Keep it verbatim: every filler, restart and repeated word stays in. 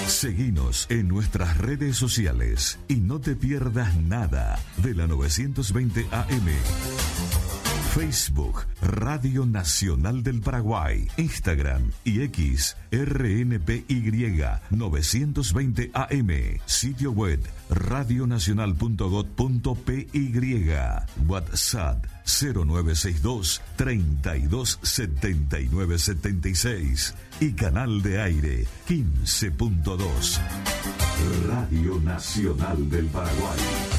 Seguinos en nuestras redes sociales y no te pierdas nada de la novecientos veinte A M. Facebook, Radio Nacional del Paraguay, Instagram y X, R N P Y novecientos veinte A M, sitio web radionacional punto gob punto p y, WhatsApp cero nueve seis dos, treinta y dos, setenta y nueve, setenta y seis y canal de aire quince punto dos. Radio Nacional del Paraguay.